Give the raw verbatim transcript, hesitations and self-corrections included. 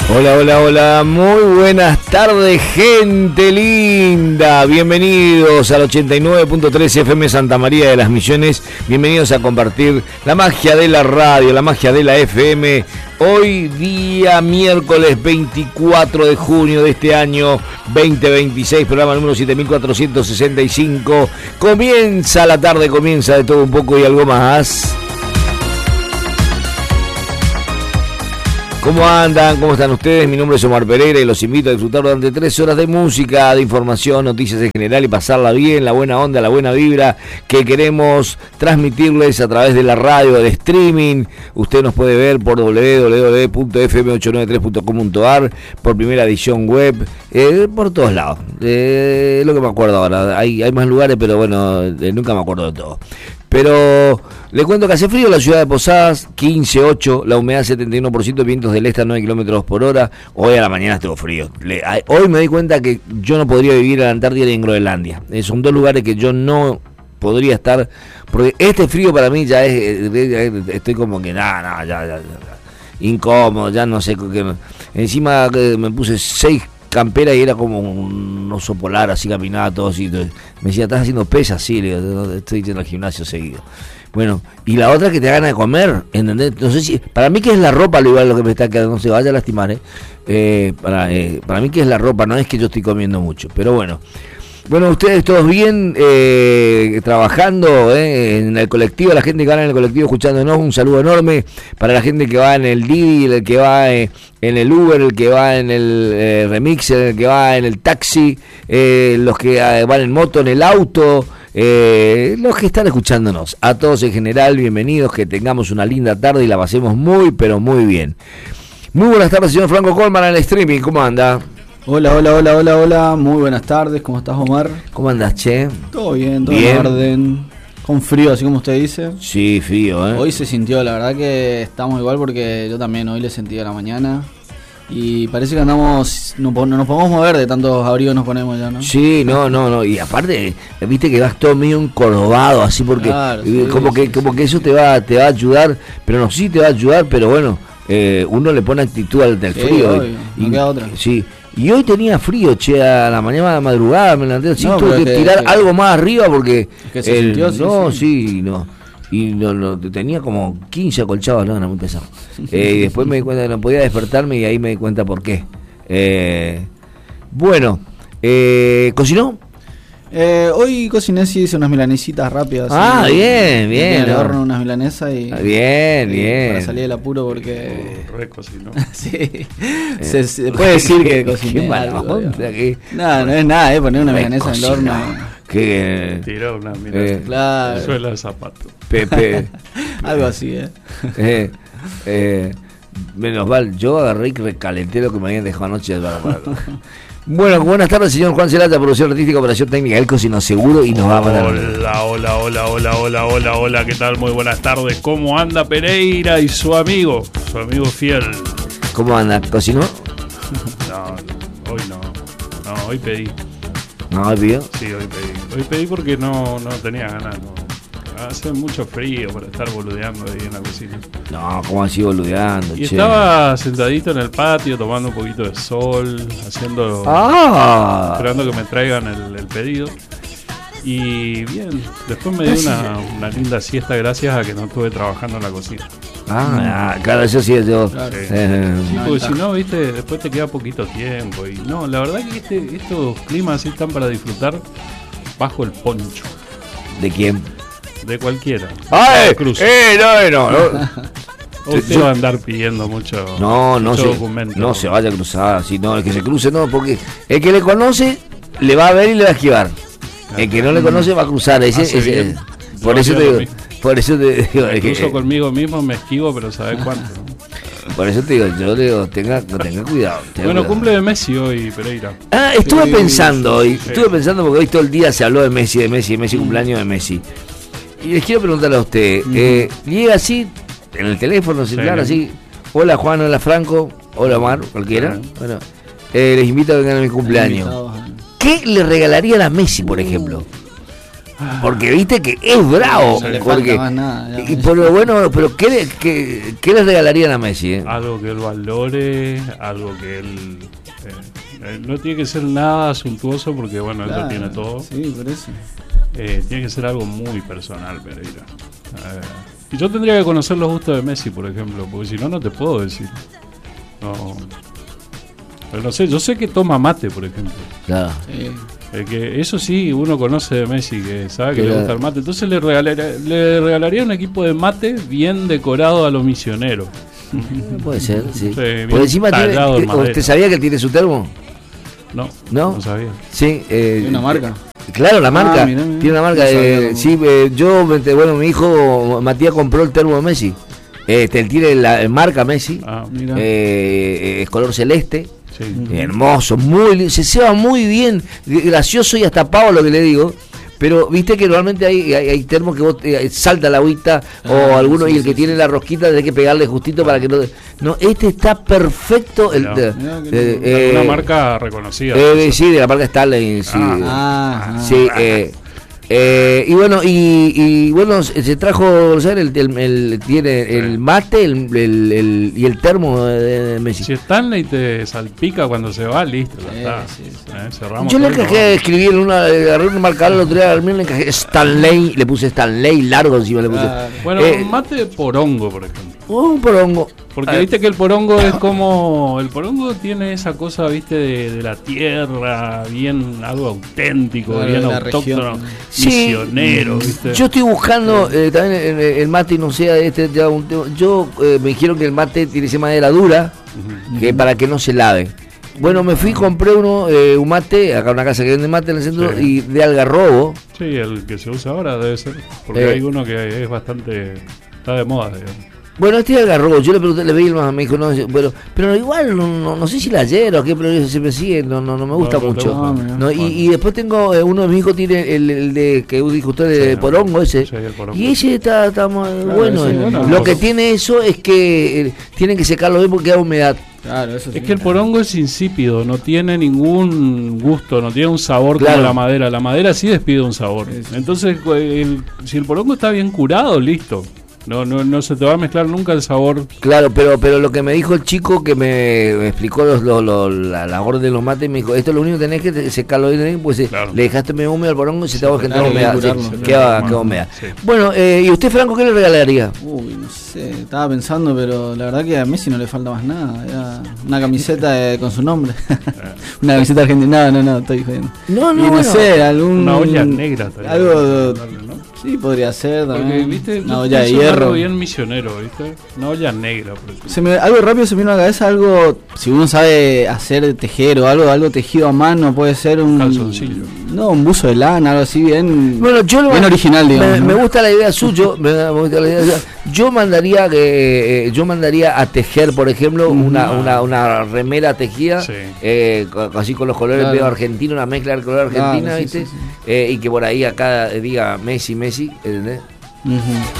Hola, hola, hola, muy buenas tardes, gente linda. Bienvenidos al ochenta y nueve punto tres F M Santa María de las Misiones. Bienvenidos a compartir la magia de la radio, la magia de la F M. Hoy día miércoles veinticuatro de junio de este año veinte veintiséis, programa número siete mil cuatrocientos sesenta y cinco. Comienza la tarde, comienza de todo un poco y algo más. ¿Cómo andan? ¿Cómo están ustedes? Mi nombre es Omar Pereira y los invito a disfrutar durante tres horas de música, de información, noticias en general y pasarla bien, la buena onda, la buena vibra que queremos transmitirles a través de la radio, del streaming. Usted nos puede ver por doble u doble u doble u punto f m ochocientos noventa y tres punto com punto a r, por primera edición web, eh, por todos lados. Eh, es lo que me acuerdo ahora. Hay, hay más lugares, pero bueno, eh, nunca me acuerdo de todo. Pero le cuento que hace frío en la ciudad de Posadas, quince ocho, la humedad setenta y uno por ciento, vientos del este a nueve kilómetros por hora. Hoy a la mañana estuvo frío. Le, a, hoy me di cuenta que yo no podría vivir en la Antártida ni en Groenlandia. Eh, son dos lugares que yo no podría estar, porque este frío para mí ya es, eh, estoy como que nada, nada, ya, ya, ya, incómodo, ya no sé qué. Encima eh, me puse seis campera y era como un oso polar, así caminaba todo así. Me decía, ¿estás haciendo pesas? Sí, le digo, estoy yendo al gimnasio seguido. Bueno, y la otra que te da ganas de comer, ¿entendés? No sé si, para mí que es la ropa, lo igual lo que me está quedando, no se vaya a lastimar, ¿eh? Eh, para, eh, para mí que es la ropa, no es que yo estoy comiendo mucho, pero bueno. Bueno, ustedes todos bien, eh, trabajando eh, en el colectivo, la gente que va en el colectivo escuchándonos, un saludo enorme para la gente que va en el Didi, el que va eh, en el Uber, el que va en el eh, Remixer, el que va en el taxi, eh, los que eh, van en moto, en el auto, eh, los que están escuchándonos. A todos en general, bienvenidos, que tengamos una linda tarde y la pasemos muy, pero muy bien. Muy buenas tardes, señor Franco Colman, en el streaming, ¿cómo anda? Hola, hola, hola, hola, hola, muy buenas tardes, ¿cómo estás, Omar? ¿Cómo andas, che? Todo bien, todo bien. En orden, con frío, así como usted dice. Sí, frío, ¿eh? Hoy se sintió, la verdad que estamos igual porque yo también hoy le sentí a la mañana y parece que andamos, no, no nos podemos mover de tantos abrigos nos ponemos ya, ¿no? Sí, no, no, no, y aparte, viste que vas todo medio encorvado, así porque claro, sí, como que sí, como sí. que eso te va te va a ayudar, pero no, sí te va a ayudar, pero bueno, eh, uno le pone actitud al del Sí, frío. obvio, y, no queda otra. Sí. Y hoy tenía frío, che, a la mañana, a la madrugada, me levanté, sí, No, tuve que que, tirar que, algo más arriba porque... que se el, sintió, sí, no, sí. sí, no. Y no, no, tenía como quince acolchados, no, era muy pesado. Eh, y después me di cuenta que no podía despertarme y ahí me di cuenta por qué. Eh, bueno, eh, ¿cocinó? Eh, hoy cociné, sí, hice unas milanesitas rápidas. Ah, así, bien, bien. En el ¿no? horno unas milanesas y... Bien, y bien. Para salir del apuro porque... Uh, re cocinó. sí, eh. se, se puede decir que cociné. Qué mala algo, onda, que... No, no es nada, eh, poner una milanesa en el horno. Que... Tiró una mira. Eh, Claro. Suela de zapato. Pepe. Algo así, eh. eh, eh, menos mal, yo agarré y recalenté lo que me habían dejado anoche. Para, para. Bueno, buenas tardes, señor Juan Celata, producción artística, operación técnica, él cocinó seguro y nos va a mandar. Hola, hola, hola, hola, hola, hola, hola, ¿qué tal? Muy buenas tardes. ¿Cómo anda Pereira y su amigo? Su amigo fiel. ¿Cómo anda? ¿Cocinó? No, hoy no. No, hoy pedí. No, pidió. Sí, hoy pedí. Hoy pedí porque no, no tenía ganas. No. Hace mucho frío para estar boludeando ahí en la cocina. No, ¿cómo así boludeando? Y che? estaba sentadito en el patio tomando un poquito de sol, haciendo, Ah, esperando que me traigan el, el pedido. Y bien, después me di una, una linda siesta gracias a que no estuve trabajando en la cocina. ah, claro, eso sí, yo. Claro. Eh, Sí, No, porque está. si no, viste, después te queda poquito tiempo. Y no, la verdad que este, estos climas así están para disfrutar bajo el poncho. ¿De quién? De cualquiera. ¡Ay! Cruz. ¡Eh, no, no! no. O usted va a andar pidiendo mucho, No, no mucho se, documento. no se vaya a cruzar, si no, el que se cruce no, porque el que le conoce le va a ver y le va a esquivar. El que no le conoce va a cruzar, ese, Hace ese, bien. por Yo eso te hacía lo digo, mismo. por eso te digo, Me es que- cruzo conmigo mismo, me esquivo, pero ¿sabes cuánto? ¿no? por eso te digo, yo le digo, tenga, no tenga cuidado. tenga Bueno, cuidado. cumple de Messi hoy, Pereira. Ah, estuve Sí, pensando hoy, sí. estuve pensando porque hoy todo el día se habló de Messi, de Messi, de Messi, cumpleaños de Messi. Y les quiero preguntarle a usted, Ujú. eh, llega así, en el teléfono celular, Sí. así, hola Juan, hola Franco, hola Omar, cualquiera, Sí. bueno, eh, les invito a que vengan a mi cumpleaños. Invitados, eh. ¿Qué le regalarían a Messi, por ejemplo? Porque viste que es bravo. No le porque, falta más nada, ya. y por lo bueno, pero ¿qué, le- qué, qué le regalarían a Messi? Eh? Algo que él valore, algo que él... eh, eh, no tiene que ser nada suntuoso porque, bueno, él Claro, lo tiene todo. Sí, por eso. Eh, tiene que ser algo muy personal, Pereira. Eh, y yo tendría que conocer los gustos de Messi, por ejemplo, porque si no, no te puedo decir. No, pero no sé, yo sé que toma mate, por ejemplo. Claro. Sí. Eh, que eso sí, uno conoce de Messi, que sabe que Claro. le gusta el mate. Entonces le regalaría, le regalaría un equipo de mate bien decorado a los misioneros. Puede ser, sí. Sí, bien Por encima tiene, tallado en eh, madera. ¿usted sabía que tiene su termo? No, ¿No? no sabía. Sí. Eh, ¿Tiene una marca? Claro, la marca. Ah, mirá, mirá. Tiene una marca. No sabía eh, cómo. sí, eh, yo, este, bueno, mi hijo Matías compró el termo de Messi. Este, él tiene la eh, marca Messi. Ah, Mira. Eh, es color celeste. sí. Hermoso, muy lindo, se ceba muy bien, gracioso y hasta pavo lo que le digo. Pero viste que normalmente hay, hay, hay termos que vos eh, salta la agüita Ah, o alguno sí, y el que sí, tiene la rosquita tiene que pegarle justito para que no. No, este está perfecto. El, Mirá. de- Mirá que de- no- eh, Una marca reconocida. eh, sí, de la marca Stanley, sí. Ah, ah. Sí, eh, eh, y bueno, y, y bueno, se se trajo, ¿sabes? El, el, el- tiene el mate el, el, el- y el termo de, de Messi. Si Stanley te salpica cuando se va, listo, ya Sí, está. sí, sí. Eh, cerramos Yo le todo y encajé, nos escribí en una, eh, agarré un marcador el otro día, al mío le encajé Stanley, le puse Stanley largo encima, le puse. Claro. vamos. Bueno, Eh, un mate de porongo, por ejemplo. un porongo. Porque Ah, viste que el porongo es como. El porongo tiene esa cosa, viste, de, de la tierra, bien algo auténtico, Claro, bien de la autóctono, región. Sí, misionero, viste. Yo estoy buscando eh, también el, el mate, no sé, este, ya un tema- yo eh, me dijeron que el mate tiene que ser madera dura, Ujú. que para que no se lave. Bueno, me fui, compré uno, eh, un mate, acá una casa que vende mate en el centro, Sí. y de algarrobo. Sí, el que se usa ahora debe ser. Porque Eh. hay uno que es bastante. Está de moda, digamos. Bueno, este es algarrobo, yo le pregunté, le veía más, me dijo, no, bueno, pero igual no, no, no sé si la ayer o qué, pero se me sigue, no, no, no me gusta No, no te mucho. gusta. Ah, No, y, Bueno. y después tengo, eh, uno de mis hijos tiene el, el de, que dijo usted, de Sí, porongo ese. sí, el porongo. Y ese está, está muy bueno. ese eh. es bueno. Lo que tiene eso es que eh, tienen que secarlo bien porque queda humedad. Claro, eso sí. Es que el porongo es insípido, no tiene ningún gusto, no tiene un sabor Claro. como la madera. La madera sí despide un sabor. Sí, sí. Entonces, el- si el porongo está bien curado, listo. No, no, no se te va a mezclar nunca el sabor. Claro, pero pero lo que me dijo el chico que me, me explicó los, los, los- la, la orden de los mates, me dijo, esto es lo único que tenés que te- secarlo bien, pues eh, Claro. le dejaste medio húmedo al porongo y se te va a generar claro, humedad. hay que sí, curarlo. queda, Sí. queda humedad. Sí. Bueno, eh, ¿y usted, Franco, qué le regalaría? Uy, no sé, estaba pensando, pero la verdad que a Messi no le falta más nada. Era una camiseta eh, con su nombre. Una camiseta argentina. No, no, no, estoy jodiendo. No, Y no, no bueno. sé, algún. Una olla negra. estaría Algo. bueno darle, ¿no? Sí, podría ser Porque, también. viste, Una yo olla de pienso en algo hierro. bien misionero, viste. Una olla negra, por ejemplo. Se me, algo rápido se me vino a la cabeza, algo, si uno sabe hacer tejer o algo, algo tejido a mano, puede ser un Calzoncillo. No, un buzo de lana, algo así bien, Bueno, yo lo- bien original, digamos. Me, ¿no? me gusta la idea suyo. me, me gusta la idea suya. Yo mandaría que eh, yo mandaría a tejer, por ejemplo, una, una, una remera tejida, Sí. eh, co- así con los colores Claro. medio argentinos, una mezcla del color Claro, argentina, sí, ¿viste? sí, sí. Eh, y que por ahí acá diga Messi, Messi, ¿entendés? Ujú.